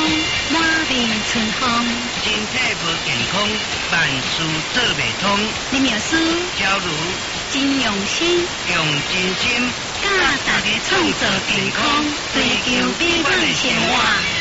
满面春风。 身体无健康，万事做袂通。 林妙书假如真用心， 用真心， 教大家创造健康，追求美满的生活。